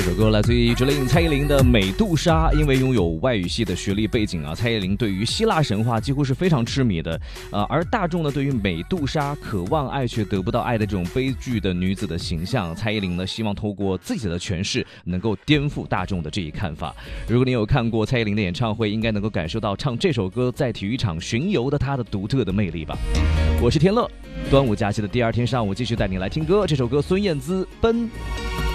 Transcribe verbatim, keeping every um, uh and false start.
这首歌来自于 Jolin 蔡依林的《美杜莎》，因为拥有外语系的学历背景啊，蔡依林对于希腊神话几乎是非常痴迷的。呃，而大众呢，对于美杜莎渴望爱却得不到爱的这种悲剧的女子的形象，蔡依林呢希望透过自己的诠释，能够颠覆大众的这一看法。如果你有看过蔡依林的演唱会，应该能够感受到唱这首歌在体育场巡游的她的独特的魅力吧。我是天乐，端午假期的第二天上午，继续带你来听歌。这首歌孙燕姿《奔》。